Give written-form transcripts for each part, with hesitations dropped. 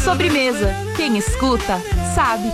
Sobremesa. Quem escuta, sabe.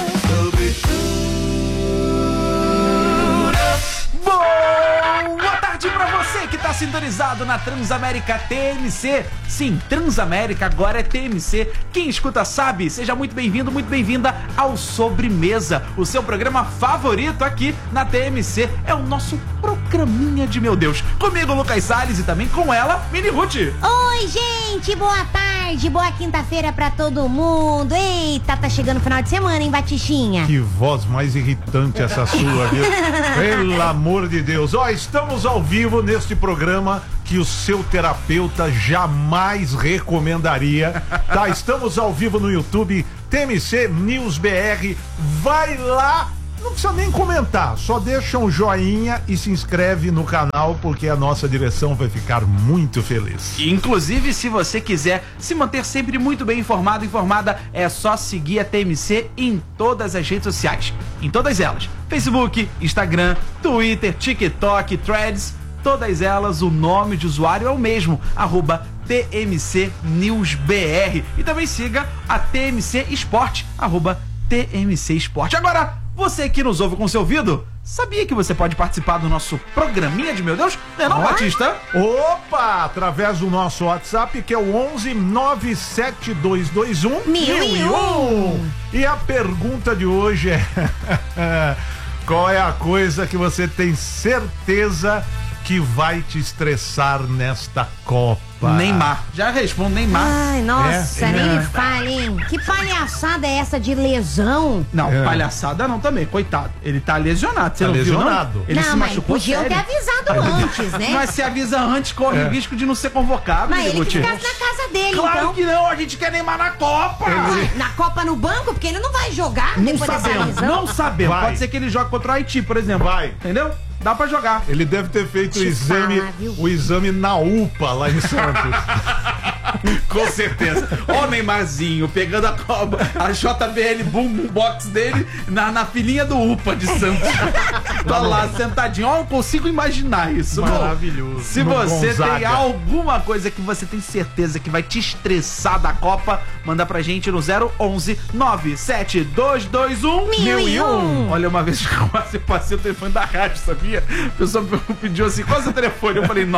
Boa tarde pra você que tá sintonizado na Transamérica TMC. Sim, Transamérica agora é TMC. Quem escuta sabe. Seja muito bem-vindo, muito bem-vinda ao Sobremesa, o seu programa favorito aqui na TMC. É o nosso programinha de meu Deus. Comigo, Lucas Salles, e também com ela, Mini Ruth. Oi, gente, boa tarde, boa quinta-feira pra todo mundo. Eita, tá chegando o final de semana, hein, Batichinha? Que voz mais irritante essa sua, viu? Pelo amor de Deus. Ó, estamos ao vivo neste programa que o seu terapeuta jamais recomendaria, tá? Estamos ao vivo no YouTube, TMC News BR. Vai lá, não precisa nem comentar, só deixa um joinha e se inscreve no canal, porque a nossa direção vai ficar muito feliz. Inclusive, se você quiser se manter sempre muito bem informada, é só seguir a TMC em todas as redes sociais. Em todas elas. Facebook, Instagram, Twitter, TikTok, Threads, todas elas, o nome de usuário é o mesmo, @TMC News BR. E também siga a TMC Esporte, @TMC Esporte. Agora, você que nos ouve com seu ouvido, sabia que você pode participar do nosso programinha de meu Deus? Não é não, Batista? Opa! Através do nosso WhatsApp, que é o 11 97221 1001. E a pergunta de hoje é: qual é a coisa que você tem certeza que vai te estressar nesta Copa? Neymar. Já respondo, Neymar. Ai, nossa, nem me fale, hein? Que palhaçada é essa de lesão? Não, palhaçada não também, coitado. Ele tá lesionado, você Tá não lesionado. viu, não? Ele não, se mas machucou podiam ter sério. avisado antes, né? Mas se avisa antes, corre o risco de não ser convocado, Mas ele que Guti. ficasse na casa dele, Claro então. que não, a gente quer Neymar na Copa. Na Copa no banco, porque ele não vai jogar Não depois dessa sabemos, lesão. não sabemos. Vai. Pode ser que ele jogue contra o Haiti, por exemplo. Vai. Entendeu? Dá pra jogar. Ele deve ter feito Te falar, viu? o exame na UPA lá em Santos. Com certeza. Ó o Neymarzinho pegando a JBL Boom Box dele na filinha do UPA de Santos. Tá lá sentadinho. Ó, eu consigo imaginar isso. Maravilhoso. Se No você Gonzaga. tem alguma coisa que você tem certeza que vai te estressar da Copa, manda pra gente no 011 97221 1001. Olha, uma vez que eu quase passei o telefone da rádio, sabia? A pessoa pediu assim, qual é o seu telefone? Eu falei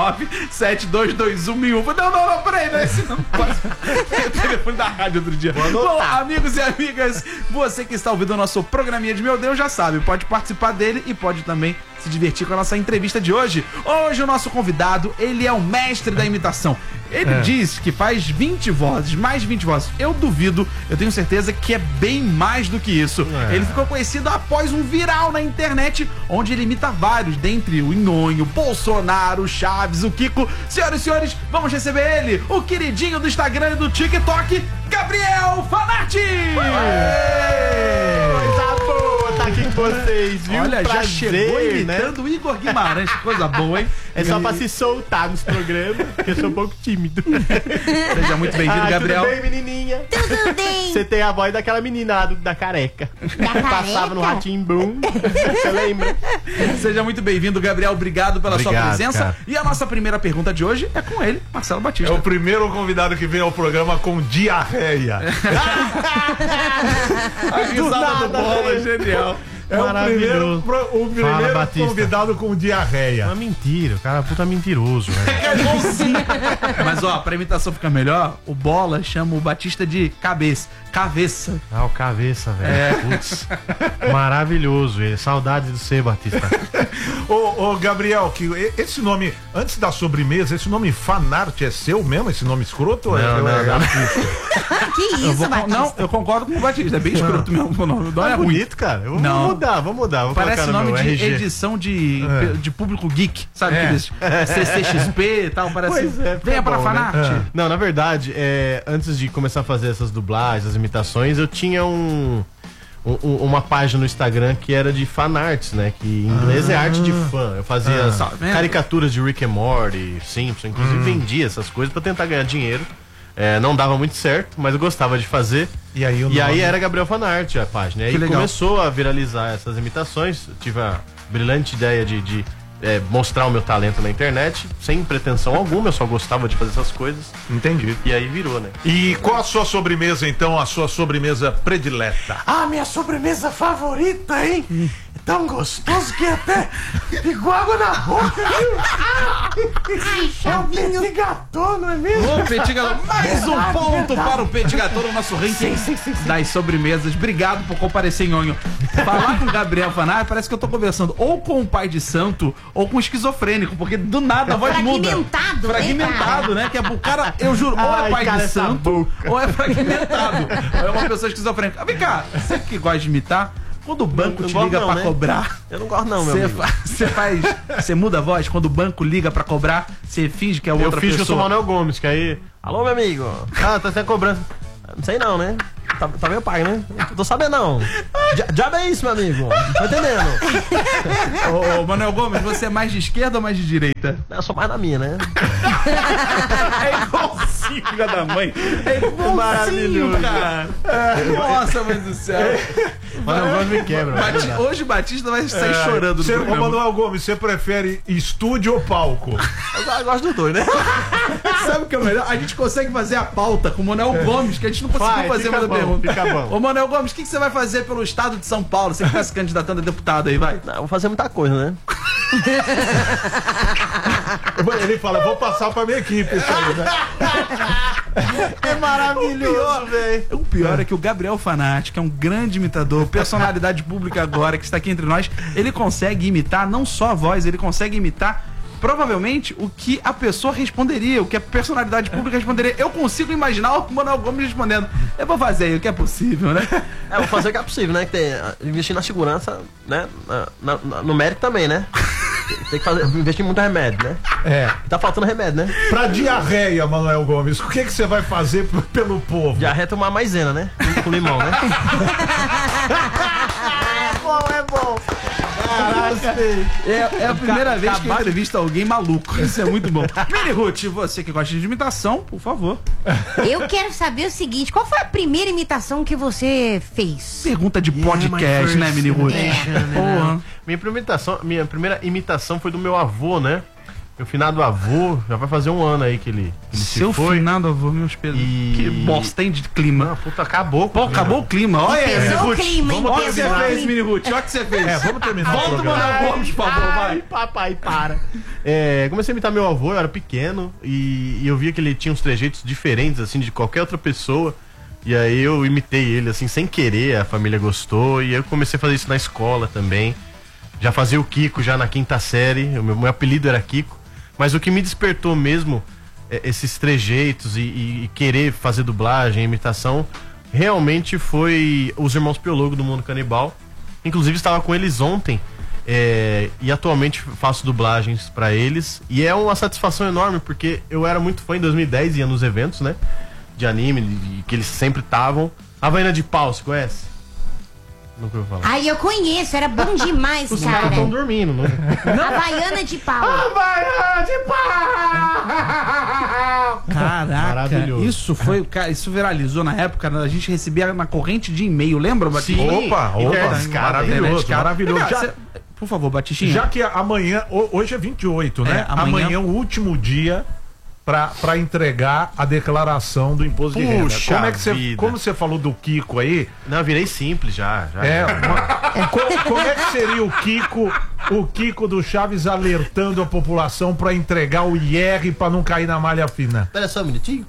97221 1001. Não, peraí, não é esse não. O telefone da rádio outro dia. Bom, amigos e amigas, você que está ouvindo o nosso programinha de meu Deus já sabe, pode participar dele e pode também se divertir com a nossa entrevista de hoje. Hoje o nosso convidado, ele é o mestre da imitação. Ele diz que faz 20 vozes, mais de 20 vozes. Eu duvido, eu tenho certeza que é bem mais do que isso. Ele ficou conhecido após um viral na internet, onde ele imita vários, dentre o Inhonho, Bolsonaro, o Chaves, o Kiko. Senhoras e senhores, vamos receber ele, o queridinho do Instagram e do TikTok, Gabriel Fanarti! Tá aqui com vocês, viu? Olha, já Prazer, chegou né? imitando o Igor Guimarães, que coisa boa, hein? É só pra se soltar nos programas, porque eu sou um pouco tímido. Seja muito bem-vindo, Gabriel. Tudo bem, menininha? Tudo bem. Você tem a voz daquela menina da careca. Da Passava no careca? Rá-Tim-Bum. Você lembra? Seja muito bem-vindo, Gabriel. Obrigado pela sua Obrigado, presença. cara. E a nossa primeira pergunta de hoje é com ele, Marcelo É Batista. o primeiro convidado que vem ao programa com diarreia. A risada do Bola é genial. É o primeiro, Fala, Batista. convidado com diarreia. Uma mentira, o cara é puta mentiroso, velho. É bonzinho. Mas ó, pra imitação ficar melhor, o Bola chama o Batista de cabeça. Ah, o cabeça, velho. Putz. Maravilhoso ele. Saudade do ser, Batista. Ô, Gabriel, que esse nome, antes da sobremesa, esse nome Fanart é seu mesmo? Esse nome escroto? Ou Não, é não. artista? Que isso, Batista? Não, eu concordo com o Batista. É bem escroto mesmo o nome. Não é É ruim. bonito, cara. Não. Vou mudar. Vou Parece colocar no nome meu de RG. edição de público geek, sabe? É. Aqueles CCXP e tal, parece. Pois é, Venha fica pra bom, né? Fanart. Não, na verdade, antes de começar a fazer essas dublagens, as imitações, eu tinha uma página no Instagram que era de fanarts, né? Que em inglês é arte de fã. Eu fazia Tá vendo? caricaturas de Rick and Morty, Simpson, inclusive vendia essas coisas pra tentar ganhar dinheiro. Não dava muito certo, mas eu gostava de fazer. E aí, o E aí nome? era Gabriel Fanart a página. E Que aí legal. começou a viralizar essas imitações. Eu tive a brilhante ideia de mostrar o meu talento na internet, sem pretensão alguma, eu só gostava de fazer essas coisas. Entendi. E aí virou, né? E qual a sua sobremesa, então? A sua sobremesa predileta? Minha sobremesa favorita, hein? É tão gostoso que até ficou água na boca, viu? É o petit gâteau, não é mesmo? Ô, Petit Gâteau, mais um ponto para o Petit Gâteau no nosso ranking das sobremesas. Obrigado por comparecer, Nhonho. Falar com o Gabriel Fanart parece que eu tô conversando ou com o pai de santo ou com o esquizofrênico, porque do nada a voz muda. Fragmentado, né? Que é o cara, eu juro, ou é pai de santo ou é fragmentado. Ou é uma pessoa esquizofrênica. Vem cá, você que gosta de imitar, quando o banco te liga pra cobrar... Eu não gosto não, meu amigo. Você muda a voz? Quando o banco liga pra cobrar, você finge que é outra pessoa? Eu finge que eu sou o Manuel Gomes, que aí... Alô, meu amigo. Tá até cobrando. Não sei não, né? Tá meu pai, né? Tô sabendo não. Diabo é isso, meu amigo. Tô entendendo. Ô, Manuel Gomes, você é mais de esquerda ou mais de direita? Eu sou mais na minha, né? É igualzinho, filha da mãe. É igualzinho, maravilhoso, cara. Nossa, mãe do céu. Manuel Gomes me quebra. Hoje o Batista vai sair chorando do Ô, programa. Manuel Gomes, você prefere estúdio ou palco? Eu gosto dos dois, né? Sabe o que é o melhor? A gente consegue fazer a pauta com o Manuel Gomes, que a gente não conseguiu fazer mais a pergunta. Fica bom. Ô, Manuel Gomes, o que você vai fazer pelo estado de São Paulo? Você que tá se candidatando a deputado aí, vai. Não, vou fazer muita coisa, né? Ele fala, vou passar pra minha equipe isso aí, né? É maravilhoso, velho. O pior é que o Gabriel Fanart, que é um grande imitador, personalidade pública agora, que está aqui entre nós, ele consegue imitar não só a voz, ele consegue imitar provavelmente o que a pessoa responderia, o que a personalidade pública responderia. Eu consigo imaginar o Manuel Gomes respondendo. Eu vou fazer aí o que é possível, né? Vou fazer o que é possível, né? Que tem, investir na segurança, né? No médico também, né? Tem que investir muito remédio, né? Tá faltando remédio, né? Pra diarreia, Manuel Gomes, o que você vai fazer pelo povo? Diarreia é tomar maisena, né? Com limão, né? É bom. Caraca, é a primeira vez que eu entrevisto alguém maluco. Isso é muito bom. Mini Ruth, você que gosta de imitação, por favor. Eu quero saber o seguinte, qual foi a primeira imitação que você fez? Pergunta de podcast, né, Mini Ruth? Porra. Minha primeira imitação foi do meu avô, né? Meu finado avô, já vai fazer um ano aí que ele Seu se foi. finado avô, meus pesos. Que bosta, hein, de clima. Puta, acabou. Pô, acabou o clima. Olha aí, Mini Pesou o Ruth. clima, hein? Olha o que você Pesou o fez, clima. Mini Ruth. Olha o que você fez. Vamos terminar o Volta o programa. Manuel Gomes, por favor, vai. Papai, para. Comecei a imitar meu avô, eu era pequeno, e eu via que ele tinha uns trejeitos diferentes, assim, de qualquer outra pessoa. E aí eu imitei ele, assim, sem querer, a família gostou, e eu comecei a fazer isso na escola também. Já fazia o Kiko, já na 5ª série, meu apelido era Kiko. Mas o que me despertou mesmo, esses trejeitos e querer fazer dublagem, imitação, realmente foi os Irmãos Piologo do Mundo Canibal. Inclusive estava com eles ontem, e atualmente faço dublagens pra eles. E é uma satisfação enorme, porque eu era muito fã em 2010, ia nos eventos, né, de anime, que eles sempre estavam. Havaiana de Pau, você conhece? Nunca ouviu falar. Ai, eu conheço, era bom demais, Os cara. caras estão dormindo, né? Havaiana de pau. Havaiana de Pau! Caraca, Maravilhoso. isso foi, cara, isso viralizou na época, né? A gente recebia na corrente de e-mail, lembra, Batista? Opa, maravilhoso, maravilhoso. Cara, por favor, Batistinha. Já que amanhã, hoje é 28, né? Amanhã é o último dia pra entregar a declaração do imposto de renda. Puxa Como é que vida. como você falou do Kiko aí, Não, eu virei simples já. como é que seria o Kiko do Chaves alertando a população pra entregar o IR pra não cair na malha fina? Espera só um minutinho.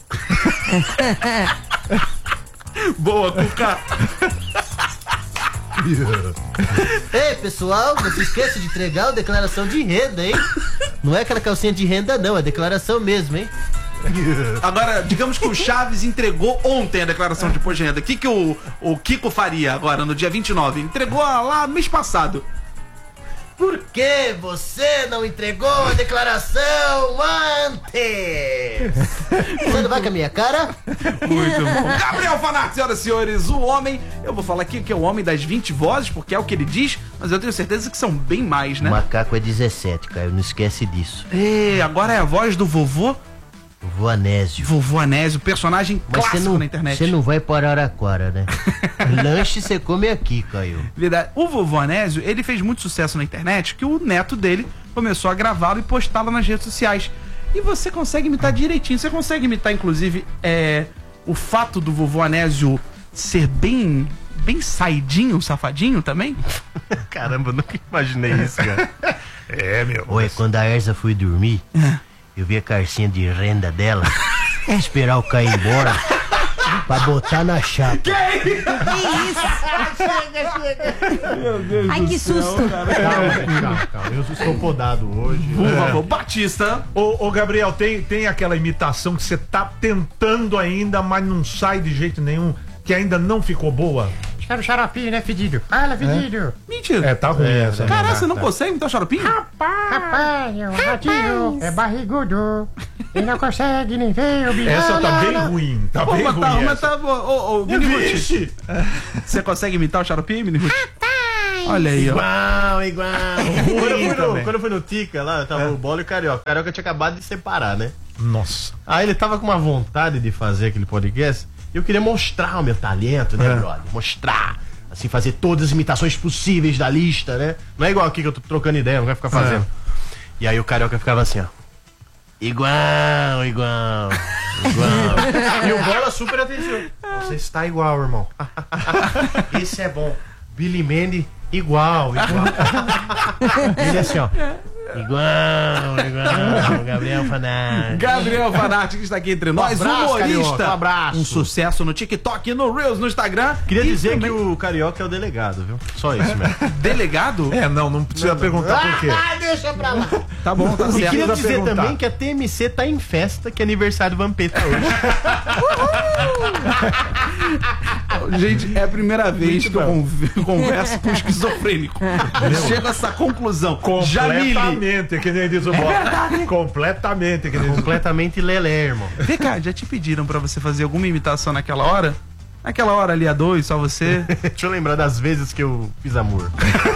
Boa, Cuca. Ei, pessoal, não se esqueça de entregar a declaração de renda, hein? Não é aquela calcinha de renda, não, é declaração mesmo, hein? Agora, digamos que o Chaves entregou ontem a declaração de imposto de renda. O que o Kiko faria agora, no dia 29? Entregou lá mês passado. Por que você não entregou a declaração antes? Você não vai com a minha cara? Muito bom. Gabriel Fanart, senhoras e senhores, o homem, eu vou falar aqui que é o homem das 20 vozes, porque é o que ele diz, mas eu tenho certeza que são bem mais, né? Macaco é 17, Caio, não esquece disso. E agora é a voz do vovô Vovô Anésio. Vovô Anésio, personagem Mas clássico na internet. Você não vai para Araraquara, né? Lanche você come aqui, Caio. Verdade. O vovô Anésio, ele fez muito sucesso na internet, que o neto dele começou a gravá-lo e postá-lo nas redes sociais. E você consegue imitar direitinho. Você consegue imitar, inclusive, o fato do vovô Anésio ser bem saidinho, safadinho também? Caramba, eu nunca imaginei isso, cara. meu. Oi, quando a Erza foi dormir, eu vi a carcinha de renda dela esperar eu cair embora pra botar na chapa. Que isso? Ai, que susto. Calma. Eu estou podado hoje. Por favor, Batista. Ô, Gabriel, tem aquela imitação que você tá tentando ainda, mas não sai de jeito nenhum, que ainda não ficou boa? Quero xaropinho, né, fedido? Fala, fedido. Mentira. Tá ruim essa. né? Caralho, você não consegue imitar o Xaropinho? Rapaz, o ratinho é barrigudo. Ele não consegue nem ver o bicho. Essa tá bem ruim. Tá bem ruim. Mas tá. Ô, Mini Ruth. Você consegue imitar o Xaropinho, Mini Ruth? Olha aí, ó. Igual. Quando eu fui no Tica lá, tava o Bola e o Carioca. O Carioca tinha acabado de separar, né? Nossa. Aí ele tava com uma vontade de fazer aquele podcast. E eu queria mostrar o meu talento, né, brother? Mostrar. Assim, fazer todas as imitações possíveis da lista, né? Não é igual aqui que eu tô trocando ideia, não vai ficar fazendo. E aí o Carioca ficava assim, ó. Igual. E o Bola super atenção. Você está igual, irmão. Esse é bom. Billy Mandy, igual. Ele assim, ó. Igual, Gabriel Fanati. Gabriel Fanati, que está aqui entre nós, abraço, humorista. Carioca, um abraço. Um sucesso no TikTok, no Reels, no Instagram. Queria E dizer também- que o Carioca é o delegado, viu? Só isso mesmo. Delegado? Não precisa perguntar por quê. Deixa pra lá. Tá bom, tá E certo. queria precisa dizer perguntar. também que a TMC tá em festa, que é aniversário do Vampeta hoje. Gente, é a primeira vez que eu converso com um esquizofrênico. Chega a essa conclusão. Jamile. Completamente, que nem diz o Bola. Completamente, que nem diz o Completamente lelé, irmão. Vem cá, já te pediram pra você fazer alguma imitação naquela hora? Naquela hora ali a dois, só você? Deixa eu lembrar das vezes que eu fiz amor.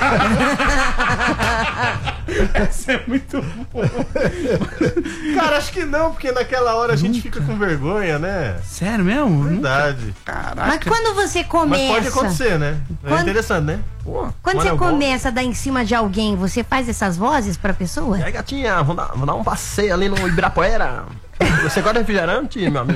Isso é muito bom. Cara, acho que não, porque naquela hora a gente fica com vergonha, né? Sério mesmo? Verdade. Caraca. Mas quando você começa... Mas pode acontecer, né? É Quando- interessante, né? Quando Olha, você eu gosto. começa a dar em cima de alguém, você faz essas vozes pra pessoa? E aí, gatinha, vou dar um passeio ali no Ibirapuera. Você gosta de refrigerante, meu amigo?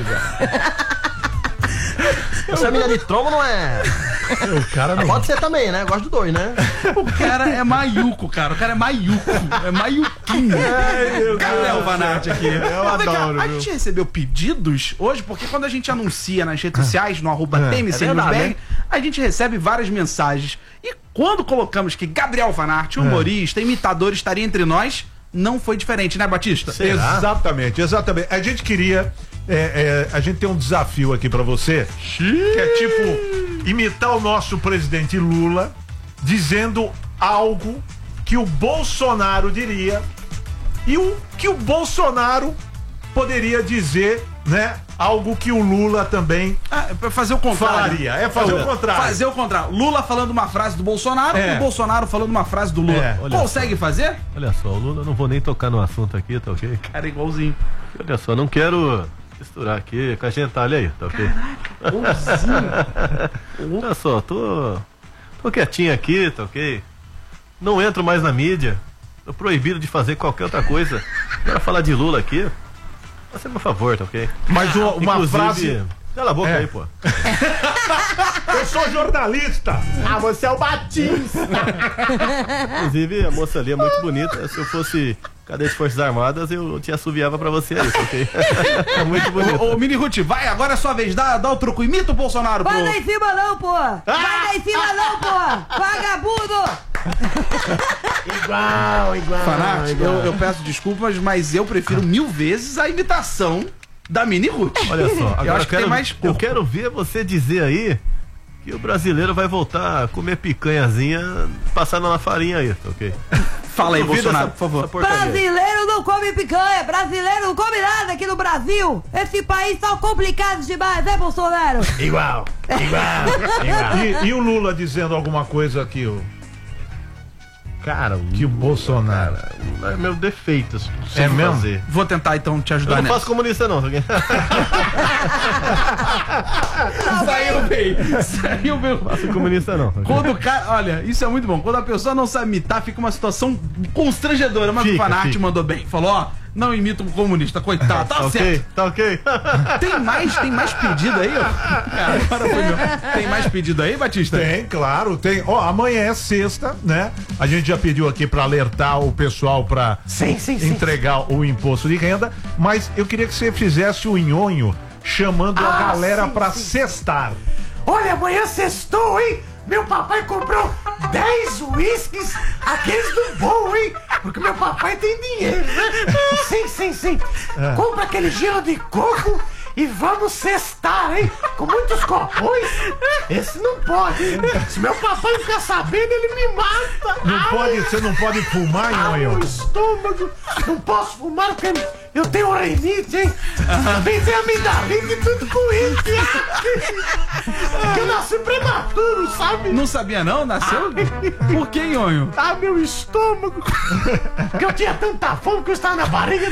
Você é mina de trombo, não é? O cara não. Pode ser também, né? Eu gosto dos dois, né? O cara é maiuco, cara. O cara é maiuco. É maiuquinho. Gabriel Fanati aqui. Mas vem cá, adoro, a viu? gente recebeu pedidos hoje, porque quando a gente anuncia nas redes sociais, no @TMC É verdade, Newsberg, né? a gente recebe várias mensagens. E quando colocamos que Gabriel Fanati, humorista, imitador, estaria entre nós, não foi diferente, né, Batista? Será? Exatamente. A gente queria. A gente tem um desafio aqui pra você. Que é tipo imitar o nosso presidente Lula dizendo algo que o Bolsonaro diria e o que o Bolsonaro poderia dizer, né? Algo que o Lula também Ah, é pra fazer o contrário. falaria. É fazer o contrário. Fazer o contrário. Lula falando uma frase do Bolsonaro e o Bolsonaro falando uma frase do Lula. olha Consegue fazer? Olha só, o Lula, não vou nem tocar no assunto aqui, tá ok? Cara, igualzinho. Olha só, não quero misturar aqui com a gentalha aí, tá ok? Olha só, tô quietinho aqui, tá ok? Não entro mais na mídia. Tô proibido de fazer qualquer outra coisa. Agora falar de Lula aqui, faça por favor, tá ok? Mas uma Inclusive, frase. cala a boca É. aí, pô. Eu sou jornalista. Ah, você é o Batista! Inclusive, a moça ali é muito bonita. Se eu fosse cadete de Forças Armadas, eu te assoviava pra você aí, ok? É muito bonito. Ô, Mini Ruth, vai, agora é sua vez. Dá o truco. Imita o Bolsonaro, pô. Vai lá em cima não, pô! Vai lá em cima não, pô! Vagabundo! Igual. Fanati, eu peço desculpas, mas eu prefiro 1000 vezes a imitação da Mini Ruth. Olha só, agora eu acho que tem mais eu corpo. quero ver você dizer aí que o brasileiro vai voltar a comer picanhazinha passada na farinha aí, tá ok? Fala aí, Duvida Bolsonaro, essa- por favor. essa porcaria. Brasileiro não come picanha! Brasileiro não come nada aqui no Brasil! Esse país tá complicado demais, né, Bolsonaro? Igual. E o Lula dizendo alguma coisa aqui, Cara, que o Bolsonaro. é meu defeito. É mesmo? Fazer. Vou tentar então te Eu ajudar não nessa. faço comunista não, tá ok? Saiu bem. Saiu meu. Sou comunista não. Quando o cara. Olha, isso é muito bom. Quando a pessoa não sabe imitar, fica uma situação constrangedora. Mas o Fanart mandou bem. Falou, ó. Não imita um comunista, coitado. Tá certo. Tá ok. Tem mais pedido aí, ó? Agora foi meu. Tem mais pedido aí, Batista? Tem, claro, tem. Ó, amanhã é sexta, né? A gente já pediu aqui pra alertar o pessoal pra entregar o imposto de renda, mas eu queria que você fizesse o nhonho chamando a galera pra sextar. Olha, amanhã sextou, hein? Meu papai comprou 10 uísques, aqueles do bom, hein? Porque meu papai tem dinheiro, né? Sim. Compra aquele gelo de coco e vamos cestar, hein? Com muitos copões. Esse não pode, hein? Se meu papai ficar sabendo, ele me mata. Você não pode fumar, nhonho? Meu estômago. Não posso fumar porque eu tenho rinite, hein? Também tenho amidalite e tudo com isso, hein? Porque eu nasci prematuro, sabe? Não sabia não? Nasceu? Por que, nhonho? Meu estômago. Porque eu tinha tanta fome que eu estava na barriga